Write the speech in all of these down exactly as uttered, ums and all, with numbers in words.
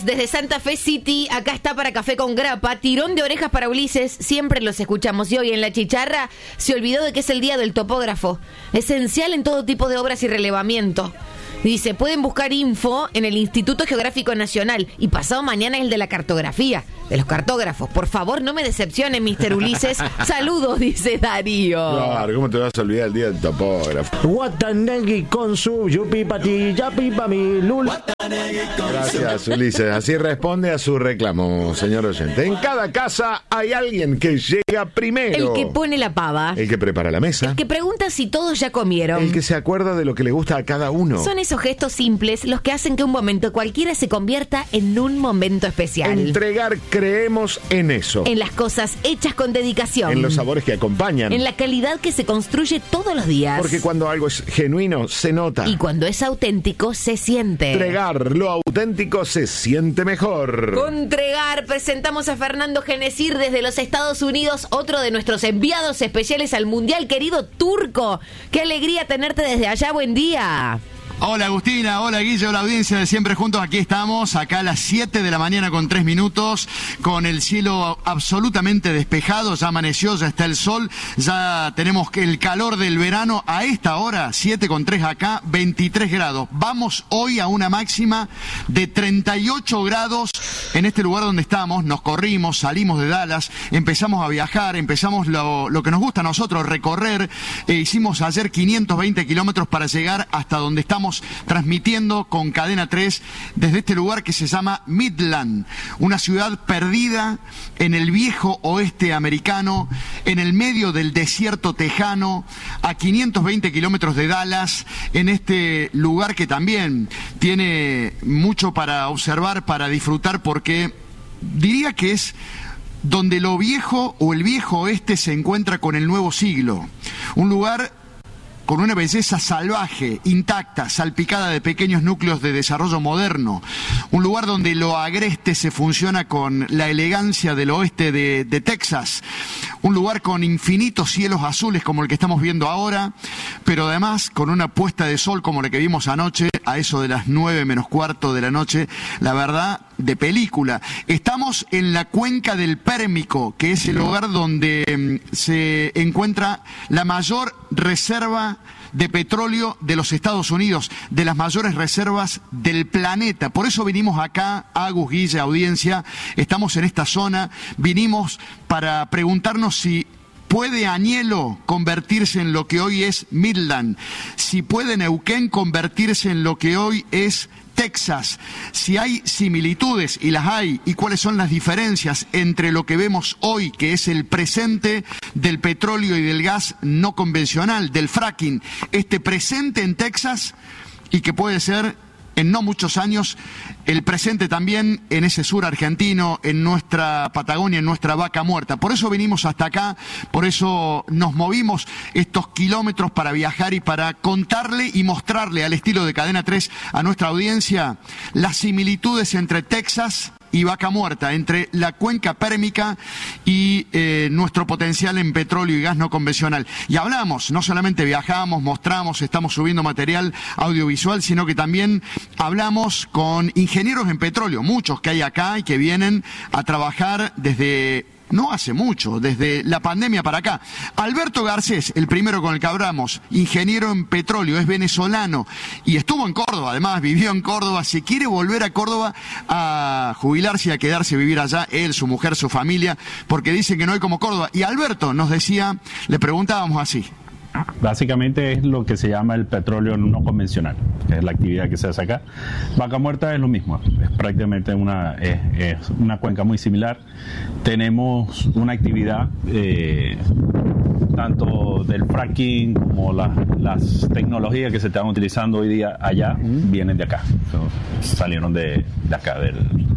Desde Santa Fe City, acá está para Café con Grapa, tirón de orejas para Ulises, siempre los escuchamos y hoy en La Chicharra se olvidó de que es el día del topógrafo, esencial en todo tipo de obras y relevamiento. Dice, pueden buscar info en el Instituto Geográfico Nacional y pasado mañana es el de la cartografía, de los cartógrafos. Por favor, no me decepcionen, mister Ulises. Saludos, dice Darío. Claro, ¿cómo te vas a olvidar el día del topógrafo? Guatanegui con su yupi pati, yapi pa mi lul. Gracias, Ulises. Así responde a su reclamo, señor oyente. En cada casa hay alguien que llega primero. El que pone la pava. El que prepara la mesa. El que pregunta si todos ya comieron. El que se acuerda de lo que le gusta a cada uno. Son esos gestos simples los que hacen que un momento cualquiera se convierta en un momento especial. Entregar, creemos en eso. En las cosas hechas con dedicación. En los sabores que acompañan. En la calidad que se construye todos los días. Porque cuando algo es genuino, se nota. Y cuando es auténtico, se siente. Entregar lo auténtico se siente mejor. Con Tregar presentamos a Fernando Genesir desde los Estados Unidos, otro de nuestros enviados especiales al Mundial, querido Turco. Qué alegría tenerte desde allá, buen día. Hola Agustina, hola Guille, hola audiencia de Siempre Juntos, aquí estamos, acá a las siete de la mañana con tres minutos, con el cielo absolutamente despejado, ya amaneció, ya está el sol, ya tenemos el calor del verano, a esta hora, siete con tres acá, veintitrés grados, vamos hoy a una máxima de treinta y ocho grados en este lugar donde estamos, nos corrimos, salimos de Dallas, empezamos a viajar, empezamos lo, lo que nos gusta a nosotros, recorrer, eh, hicimos ayer quinientos veinte kilómetros para llegar hasta donde estamos transmitiendo con Cadena tres desde este lugar que se llama Midland, una ciudad perdida en el viejo oeste americano, en el medio del desierto tejano, a quinientos veinte kilómetros de Dallas, en este lugar que también tiene mucho para observar, para disfrutar, porque diría que es donde lo viejo o el viejo oeste se encuentra con el nuevo siglo, un lugar con una belleza salvaje, intacta, salpicada de pequeños núcleos de desarrollo moderno. Un lugar donde lo agreste se fusiona con la elegancia del oeste de, de Texas. Un lugar con infinitos cielos azules como el que estamos viendo ahora, pero además con una puesta de sol como la que vimos anoche, a eso de las nueve menos cuarto de la noche, la verdad, de película. Estamos en la cuenca del Pérmico, que es el lugar donde mm, se encuentra la mayor reserva de petróleo de los Estados Unidos, de las mayores reservas del planeta. Por eso vinimos acá, Agus, Guille, audiencia, estamos en esta zona, vinimos para preguntarnos si puede Añelo convertirse en lo que hoy es Midland, si puede Neuquén convertirse en lo que hoy es Texas, si hay similitudes, y las hay, y cuáles son las diferencias entre lo que vemos hoy, que es el presente del petróleo y del gas no convencional, del fracking, este presente en Texas, y que puede ser en no muchos años el presente también en ese sur argentino, en nuestra Patagonia, en nuestra Vaca Muerta. Por eso vinimos hasta acá, por eso nos movimos estos kilómetros para viajar y para contarle y mostrarle al estilo de Cadena tres a nuestra audiencia las similitudes entre Texas y Vaca Muerta, entre la cuenca pérmica y eh, nuestro potencial en petróleo y gas no convencional. Y hablamos, no solamente viajamos, mostramos, estamos subiendo material audiovisual, sino que también hablamos con ingenieros en petróleo, muchos que hay acá y que vienen a trabajar desde no hace mucho, desde la pandemia para acá. Alberto Garcés, el primero con el que hablamos, ingeniero en petróleo, es venezolano y estuvo en Córdoba, además vivió en Córdoba, se quiere volver a Córdoba a jubilarse y a quedarse a vivir allá, él, su mujer, su familia, porque dicen que no hay como Córdoba. Y Alberto nos decía, le preguntábamos así. Básicamente es lo que se llama el petróleo no convencional, que es la actividad que se hace acá. Vaca Muerta es lo mismo, es prácticamente una, es, es una cuenca muy similar. Tenemos una actividad eh, tanto del fracking como la, las tecnologías que se están utilizando hoy día allá, vienen de acá, so, salieron de, de acá, del...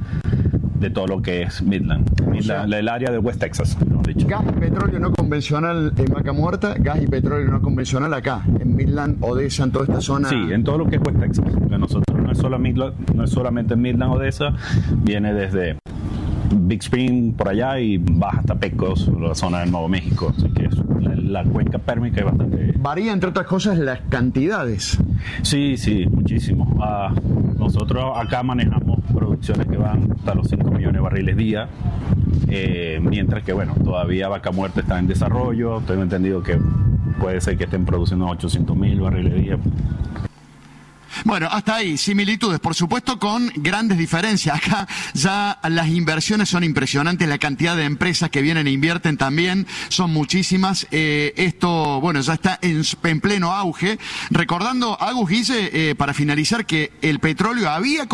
de todo lo que es Midland, Midland, o sea, el área de West Texas, mejor dicho. Gas y petróleo no convencional en Vaca Muerta, gas y petróleo no convencional acá, en Midland, Odessa, en toda esta zona. Sí, en todo lo que es West Texas. De nosotros no es, solo Midland, no es solamente Midland, Odessa, viene desde Big Spring por allá y baja hasta Pecos, la zona del Nuevo México. Así que es, la, la cuenca pérmica es bastante... Varía, entre otras cosas, las cantidades. Sí, sí, muchísimo. Uh, nosotros acá manejamos producciones que van hasta los cinco millones de barriles día, eh, mientras que, bueno, todavía Vaca Muerta está en desarrollo. Tengo entendido que puede ser que estén produciendo ochocientos mil barriles día. Bueno, hasta ahí, similitudes, por supuesto, con grandes diferencias. Acá ya las inversiones son impresionantes, la cantidad de empresas que vienen e invierten también son muchísimas. Eh, esto, bueno, ya está en, en pleno auge. Recordando, Agus, Guille, eh, para finalizar, que el petróleo había